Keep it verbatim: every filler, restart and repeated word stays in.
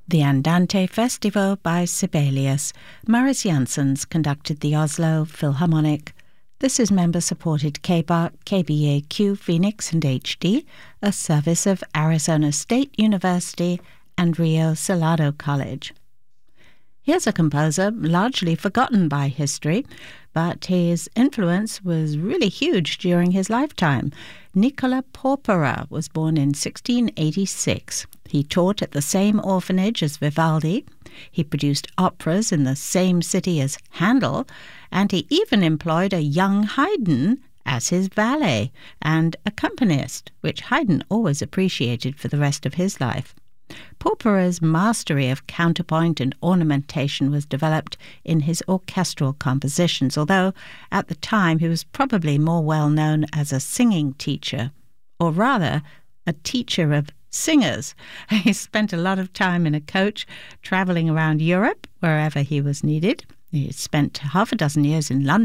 The Andante Festival by Sibelius. Maris Janssens conducted the Oslo Philharmonic. This is member-supported K B A R, K B A Q, Phoenix and H D, a service of Arizona State University and Rio Salado College. Here's a composer largely forgotten by history, but his influence was really huge during his lifetime. Nicola Porpora was born in sixteen eighty-six. He taught at the same orphanage as Vivaldi. He produced operas in the same city as Handel, and he even employed a young Haydn as his valet and accompanist, which Haydn always appreciated for the rest of his life. Porpora's mastery of counterpoint and ornamentation was developed in his orchestral compositions, although at the time he was probably more well known as a singing teacher, or rather a teacher of singers. He spent a lot of time in a coach traveling around Europe wherever he was needed. He spent half a dozen years in London